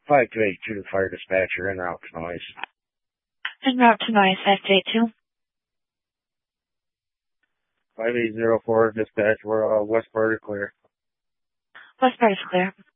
5282 fire dispatcher, en route to noise. En route to noise, FJ2. 5804 dispatch, we're westward clear. Westward is clear.